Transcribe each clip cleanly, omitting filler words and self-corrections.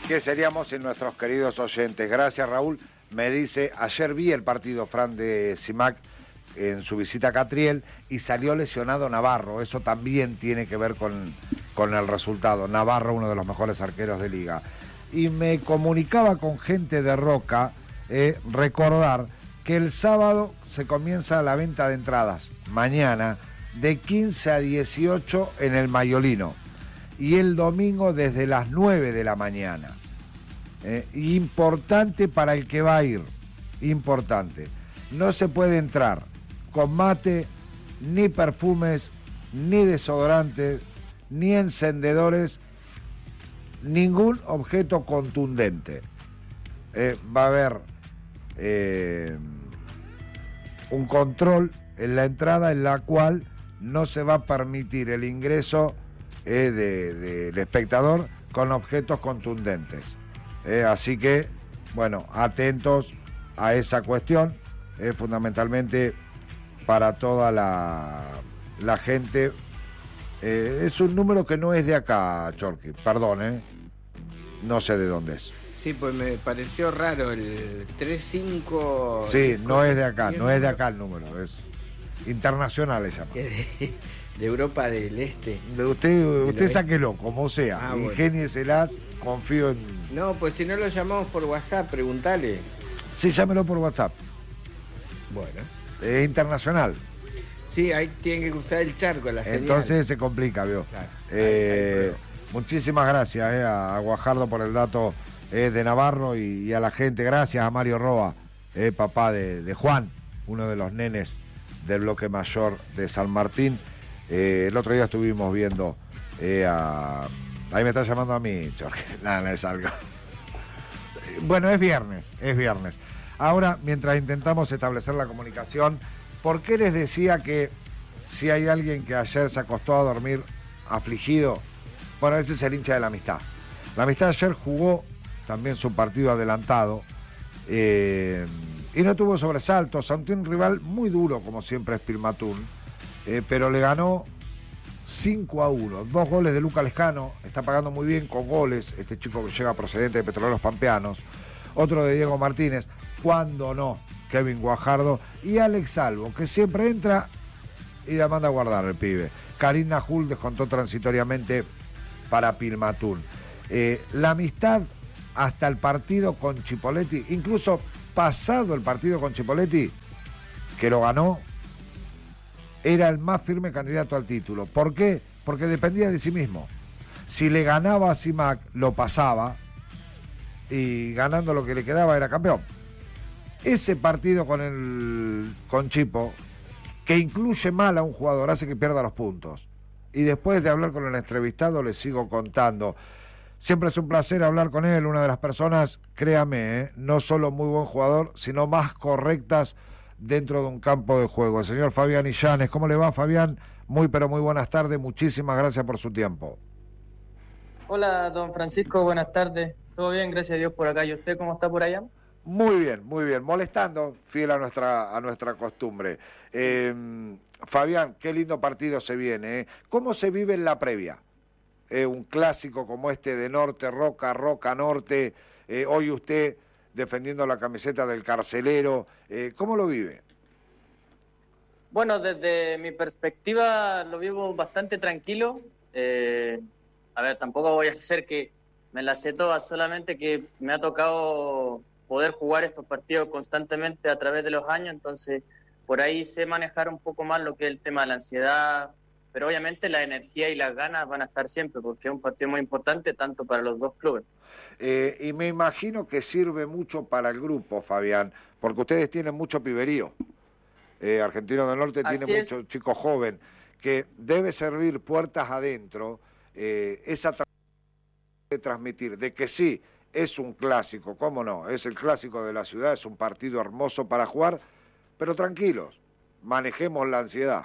¿Qué seríamos sin nuestros queridos oyentes? Gracias, Raúl. Me dice, ayer vi el partido, Fran, de Simac en su visita a Catriel y salió lesionado Navarro. Eso también tiene que ver con el resultado. Navarro, uno de los mejores arqueros de liga. Y me comunicaba con gente de Roca, recordar que el sábado se comienza la venta de entradas, mañana, de 15 a 18 en el Mayolino. Y el domingo desde las 9 de la mañana. Importante para el que va a ir, importante. No se puede entrar con mate, ni perfumes, ni desodorantes, ni encendedores, ningún objeto contundente. Va a haber un control en la entrada en la cual no se va a permitir el ingreso del espectador con objetos contundentes. Así que, bueno, atentos a esa cuestión, fundamentalmente para toda la gente. Es un número que no es de acá, Chorqui, perdón, no sé de dónde es. Sí, pues me pareció raro el 35... Sí, no es de acá, no es de acá el número, es internacional esa. De Europa del Este. Usted sáquelo, como sea, ingénieselas, confío en... No, pues si no lo llamamos por WhatsApp, preguntale. Sí, llámelo por WhatsApp. Bueno. Es internacional. Sí, ahí tiene que cruzar el charco la señal. Entonces se complica, ¿vio? Claro. Muchísimas gracias a Guajardo por el dato de Navarro y a la gente. Gracias a Mario Roa, papá de Juan, uno de los nenes del bloque mayor de San Martín. El otro día estuvimos viendo ahí me está llamando a mí, Jorge. Nada, es algo. Bueno, es viernes. Ahora, mientras intentamos establecer la comunicación, ¿por qué les decía que si hay alguien que ayer se acostó a dormir afligido? Bueno, ese es el hincha de la Amistad. La Amistad ayer jugó también su partido adelantado y no tuvo sobresaltos ante un rival muy duro, como siempre es Pilmatún, pero le ganó 5-1, 2 goles de Luca Lescano, está pagando muy bien con goles, este chico que llega procedente de Petroleros Pampeanos, otro de Diego Martínez, cuando no, Kevin Guajardo y Alex Salvo, que siempre entra y la manda a guardar el pibe. Karim Nahul descontó transitoriamente para Pilmatún. La Amistad hasta el partido con Chipoletti, incluso pasado el partido con Chipoletti, que lo ganó, era el más firme candidato al título. ¿Por qué? Porque dependía de sí mismo. Si le ganaba a Simac, lo pasaba, y ganando lo que le quedaba era campeón. Ese partido con Chipo, que incluye mal a un jugador, hace que pierda los puntos. Y después de hablar con el entrevistado, le sigo contando. Siempre es un placer hablar con él, una de las personas, créame, no solo muy buen jugador, sino más correctas dentro de un campo de juego. El señor Fabián Illanes. ¿Cómo le va, Fabián? Muy, pero muy buenas tardes. Muchísimas gracias por su tiempo. Hola, don Francisco. Buenas tardes. ¿Todo bien? Gracias a Dios por acá. ¿Y usted cómo está por allá? Muy bien, muy bien. Molestando, fiel a nuestra costumbre. Fabián, qué lindo partido se viene, ¿eh? ¿Cómo se vive en la previa? Un clásico como este de Norte, Roca Norte. Hoy usted defendiendo la camiseta del carcelero. ¿Cómo lo vive? Bueno, desde mi perspectiva lo vivo bastante tranquilo. A ver, tampoco voy a hacer que me la sé toda, solamente que me ha tocado poder jugar estos partidos constantemente a través de los años, entonces por ahí sé manejar un poco más lo que es el tema de la ansiedad, pero obviamente la energía y las ganas van a estar siempre, porque es un partido muy importante tanto para los dos clubes. Y me imagino que sirve mucho para el grupo, Fabián, porque ustedes tienen mucho piberío. Argentino del Norte tiene mucho chico joven, que debe servir puertas adentro, esa de transmitir, de que sí, es un clásico, cómo no, es el clásico de la ciudad, es un partido hermoso para jugar, pero tranquilos, manejemos la ansiedad.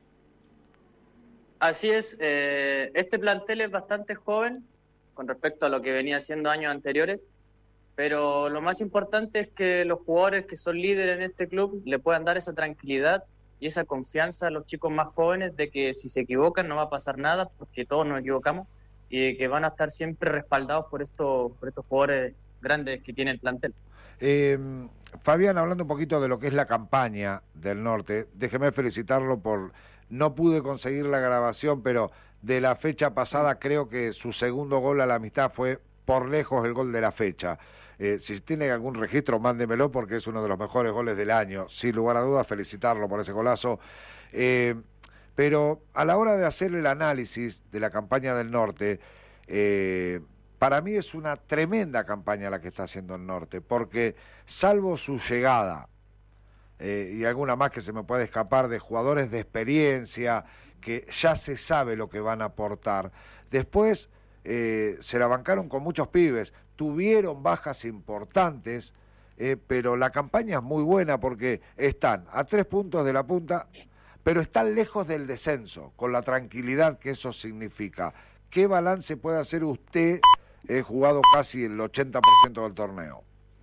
Así es, este plantel es bastante joven con respecto a lo que venía haciendo años anteriores, pero lo más importante es que los jugadores que son líderes en este club le puedan dar esa tranquilidad y esa confianza a los chicos más jóvenes de que si se equivocan no va a pasar nada porque todos nos equivocamos y que van a estar siempre respaldados por estos jugadores grandes que tiene el plantel. Fabián, hablando un poquito de lo que es la campaña del norte, déjeme felicitarlo no pude conseguir la grabación, pero de la fecha pasada creo que su segundo gol a la amistad fue por lejos el gol de la fecha. Si tiene algún registro, mándemelo porque es uno de los mejores goles del año. Sin lugar a dudas, felicitarlo por ese golazo. Pero a la hora de hacer el análisis de la campaña del norte, para mí es una tremenda campaña la que está haciendo el norte, porque salvo su llegada y alguna más que se me puede escapar de jugadores de experiencia, que ya se sabe lo que van a aportar, después se la bancaron con muchos pibes, tuvieron bajas importantes, pero la campaña es muy buena porque están a 3 puntos de la punta, pero están lejos del descenso, con la tranquilidad que eso significa. ¿Qué balance puede hacer usted, jugado casi el 80% del torneo?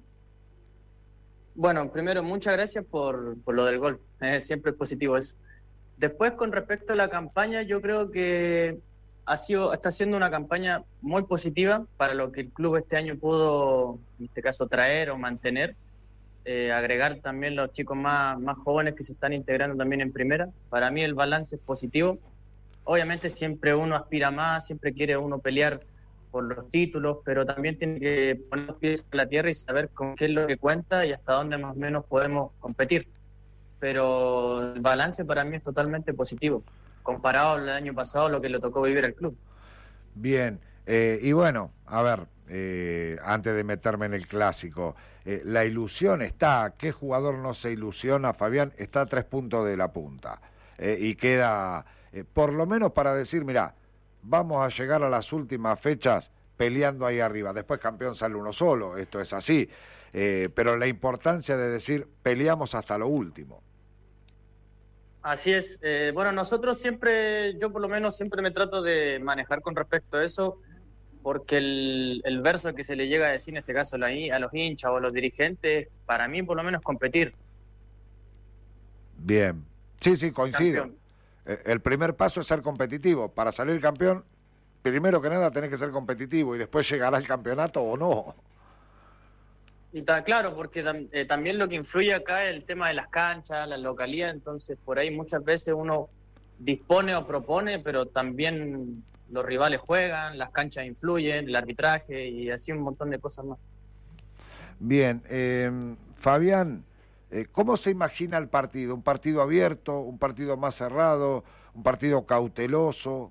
Bueno, primero, muchas gracias por lo del gol. Siempre es positivo eso. Después, con respecto a la campaña, yo creo que está siendo una campaña muy positiva para lo que el club este año pudo, en este caso, traer o mantener. Agregar también los chicos más jóvenes que se están integrando también en primera. Para mí el balance es positivo. Obviamente siempre uno aspira más, siempre quiere uno pelear por los títulos, pero también tiene que poner los pies en la tierra y saber con qué es lo que cuenta y hasta dónde más o menos podemos competir. Pero el balance para mí es totalmente positivo, comparado al año pasado, lo que le tocó vivir al club. Bien, y bueno, a ver, antes de meterme en el clásico, la ilusión está. ¿Qué jugador no se ilusiona, Fabián? Está a 3 puntos de la punta, y queda, por lo menos para decir, mirá, vamos a llegar a las últimas fechas peleando ahí arriba. Después campeón sale uno solo, esto es así, pero la importancia de decir, peleamos hasta lo último. Así es. Bueno, nosotros siempre, yo por lo menos siempre me trato de manejar con respecto a eso, porque el verso que se le llega a decir, en este caso a los hinchas o a los dirigentes, para mí por lo menos competir. Bien, sí, coincido. Campeón. El primer paso es ser competitivo. Para salir campeón, primero que nada tenés que ser competitivo y después llegará el campeonato o no. Y está claro, porque también lo que influye acá es el tema de las canchas, la localidad, entonces por ahí muchas veces uno dispone o propone, pero también los rivales juegan, las canchas influyen, el arbitraje y así un montón de cosas más. Bien, Fabián, ¿cómo se imagina el partido? ¿Un partido abierto, un partido más cerrado, un partido cauteloso?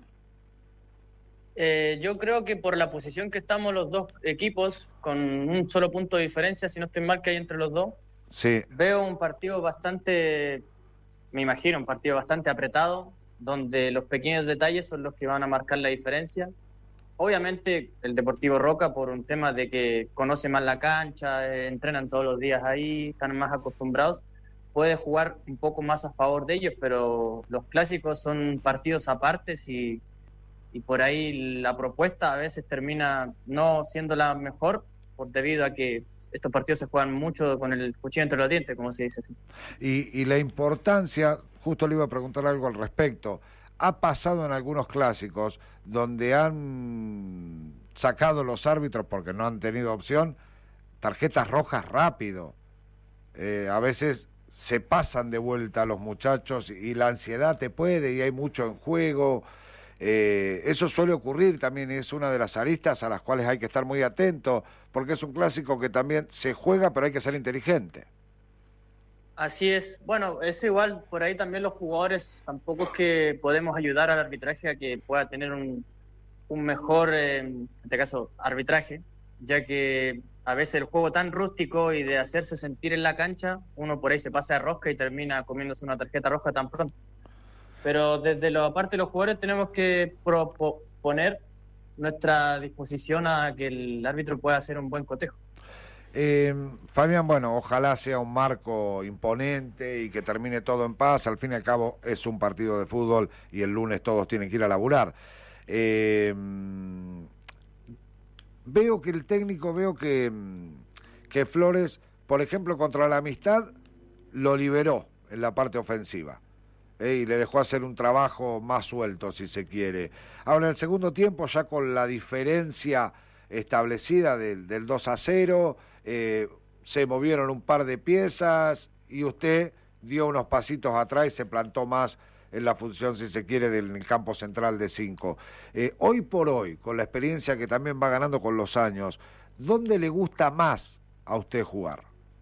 Yo creo que por la posición que estamos los dos equipos, con un solo punto de diferencia, si no estoy mal, que hay entre los dos, sí. Veo un partido me imagino, un partido bastante apretado, donde los pequeños detalles son los que van a marcar la diferencia. Obviamente el Deportivo Roca, por un tema de que conoce más la cancha, entrenan todos los días ahí, están más acostumbrados, puede jugar un poco más a favor de ellos, pero los clásicos son partidos apartes y por ahí la propuesta a veces termina no siendo la mejor, debido a que estos partidos se juegan mucho con el cuchillo entre los dientes, como se dice así. Y la importancia, justo le iba a preguntar algo al respecto, ha pasado en algunos clásicos donde han sacado los árbitros porque no han tenido opción, tarjetas rojas rápido. A veces se pasan de vuelta a los muchachos y la ansiedad te puede y hay mucho en juego. Eso suele ocurrir también, es una de las aristas a las cuales hay que estar muy atento, porque es un clásico que también se juega, pero hay que ser inteligente. Así es. Bueno, es igual, por ahí también los jugadores, tampoco es que podemos ayudar al arbitraje a que pueda tener un mejor, en este caso, arbitraje, ya que a veces el juego tan rústico y de hacerse sentir en la cancha, uno por ahí se pasa de rosca y termina comiéndose una tarjeta roja tan pronto. Pero desde la parte de los jugadores tenemos que poner nuestra disposición a que el árbitro pueda hacer un buen cotejo. Fabián, bueno, ojalá sea un marco imponente y que termine todo en paz. Al fin y al cabo es un partido de fútbol y el lunes todos tienen que ir a laburar. Veo que el técnico, que Flores, por ejemplo, contra la Amistad, lo liberó en la parte ofensiva. y le dejó hacer un trabajo más suelto, si se quiere. Ahora, en el segundo tiempo, ya con la diferencia establecida del 2-0, se movieron un par de piezas y usted dio unos pasitos atrás y se plantó más en la función, si se quiere, del campo central de 5. Hoy por hoy, con la experiencia que también va ganando con los años, ¿dónde le gusta más a usted jugar?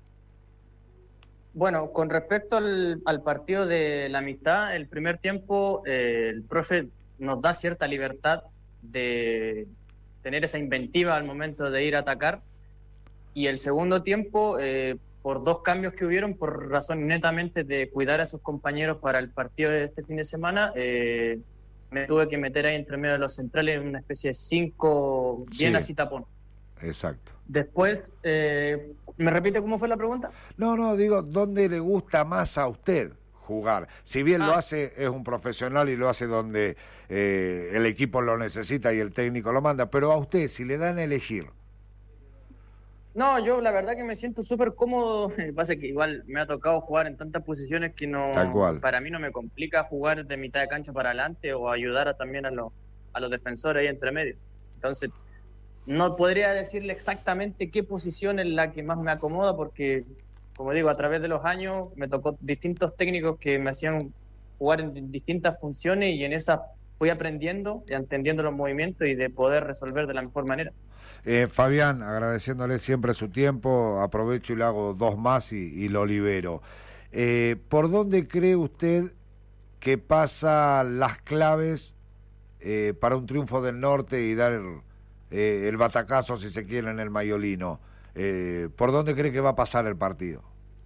Bueno, con respecto al partido de la amistad, el primer tiempo el profe nos da cierta libertad de tener esa inventiva al momento de ir a atacar, y el segundo tiempo, por dos cambios que hubieron, por razón netamente de cuidar a sus compañeros para el partido de este fin de semana, me tuve que meter ahí entre medio de los centrales en una especie de 5 bien así tapón. Exacto. Después, ¿me repite cómo fue la pregunta? No, digo, ¿dónde le gusta más a usted jugar? Si bien lo hace, es un profesional y lo hace donde el equipo lo necesita y el técnico lo manda, pero a usted, si le dan a elegir. No, yo la verdad que me siento súper cómodo. Pasa que igual me ha tocado jugar en tantas posiciones que no, Tal cual. para mí no me complica jugar de mitad de cancha para adelante o ayudar también a los defensores ahí entre medio. Entonces, no podría decirle exactamente qué posición es la que más me acomoda, porque, como digo, a través de los años me tocó distintos técnicos que me hacían jugar en distintas funciones, y en esas fui aprendiendo y entendiendo los movimientos y de poder resolver de la mejor manera. Fabián, agradeciéndole siempre su tiempo, aprovecho y le hago dos más y lo libero. ¿Por dónde cree usted que pasan las claves para un triunfo del norte y dar el batacazo, si se quiere, en el Mayolino? ¿Por dónde cree que va a pasar el partido?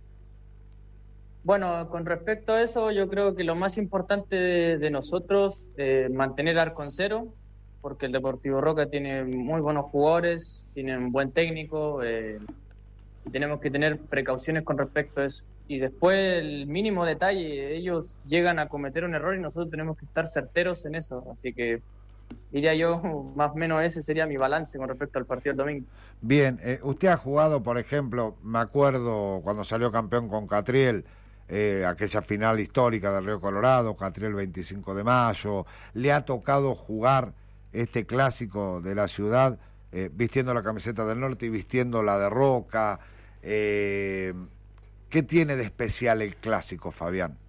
Bueno, con respecto a eso, yo creo que lo más importante de nosotros es mantener arco en cero, porque el Deportivo Roca tiene muy buenos jugadores, tiene un buen técnico, y tenemos que tener precauciones con respecto a eso. Y después, el mínimo detalle, ellos llegan a cometer un error y nosotros tenemos que estar certeros en eso. Así que diría yo, más o menos ese sería mi balance con respecto al partido del domingo. Bien, usted ha jugado, por ejemplo, me acuerdo cuando salió campeón con Catriel, aquella final histórica del Río Colorado, Catriel 25 de mayo, le ha tocado jugar este clásico de la ciudad, vistiendo la camiseta del norte y vistiendo la de Roca. ¿Qué tiene de especial el clásico, Fabián?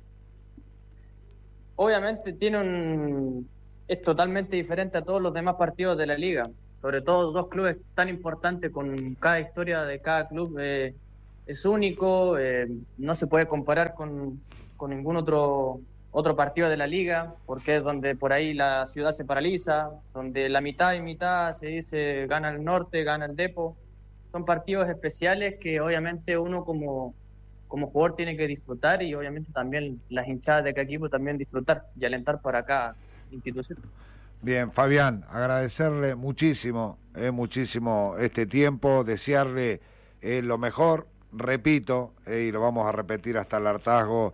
Obviamente es totalmente diferente a todos los demás partidos de la liga, sobre todo dos clubes tan importantes, con cada historia de cada club es único, no se puede comparar con ningún otro partido de la liga, porque es donde por ahí la ciudad se paraliza, donde la mitad y mitad se dice gana el norte, gana el Depo. Son partidos especiales que obviamente uno como jugador tiene que disfrutar, y obviamente también las hinchadas de cada equipo también disfrutar y alentar para cada institución. Bien, Fabián, agradecerle muchísimo este tiempo, desearle lo mejor, repito, y lo vamos a repetir hasta el hartazgo,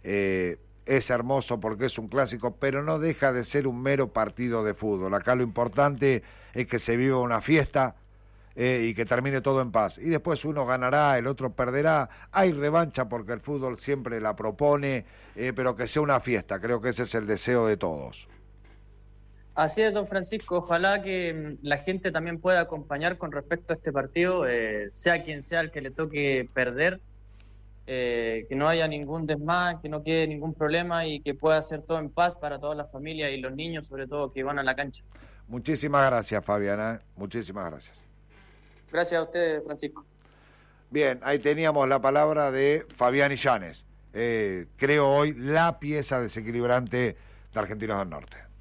es hermoso porque es un clásico, pero no deja de ser un mero partido de fútbol. Acá lo importante es que se viva una fiesta y que termine todo en paz. Y después uno ganará, el otro perderá. Hay revancha porque el fútbol siempre la propone, pero que sea una fiesta. Creo que ese es el deseo de todos. Así es, don Francisco. Ojalá que la gente también pueda acompañar con respecto a este partido, sea quien sea el que le toque perder, que no haya ningún desmán, que no quede ningún problema y que pueda ser todo en paz para todas las familias y los niños, sobre todo, que van a la cancha. Muchísimas gracias, Fabiana. Muchísimas gracias. Gracias a usted, Francisco. Bien, ahí teníamos la palabra de Fabián Illanes. Creo hoy la pieza desequilibrante de Argentinos del Norte.